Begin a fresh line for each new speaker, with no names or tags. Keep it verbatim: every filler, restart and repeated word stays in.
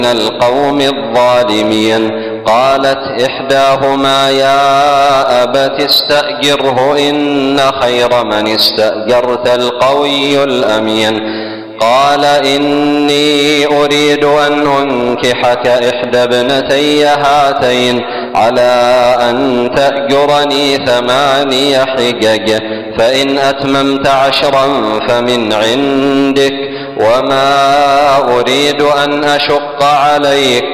القوم الظالمين. قالت إحداهما يا أبت استأجره إن خير من استأجرت القوي الأمين. قال إني أريد أن أنكحك إحدى ابنتي هاتين على أن تأجرني ثماني حجج فإن أتممت عشرا فمن عندك وما أريد أن أشق عليك